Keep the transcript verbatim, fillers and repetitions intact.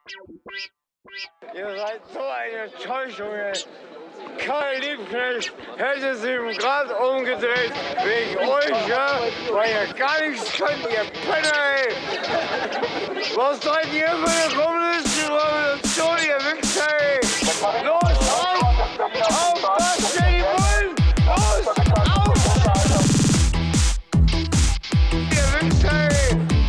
Ihr seid so eine Täuschung, ey. Karl Liebknecht hätte sieben Grad umgedreht wegen euch, ja? Weil ihr gar nichts könnt, ihr Penner, ey. Was seid ihr für eine kommunistische Revolution, ihr Wichser?